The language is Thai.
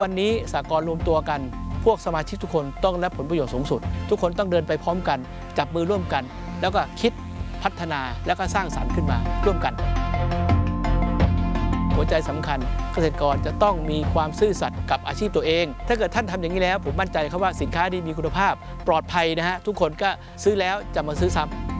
วันนี้สหกรณ์รวมตัวกันพวกสมาชิกทุกคนต้องรับผลประโยชน์สูงสุดทุกคนต้องเดินไปพร้อมกันจับมือร่วมกันแล้วก็คิดพัฒนาแล้วก็สร้างสรรค์ขึ้นมาร่วมกันหัวใจสำคัญเกษตรกรจะต้องมีความซื่อสัตย์กับอาชีพตัวเองถ้าเกิดท่านทำอย่างนี้แล้วผมมั่นใจครับว่าสินค้าดีมีคุณภาพปลอดภัยนะฮะทุกคนก็ซื้อแล้วจะมาซื้อซ้ำ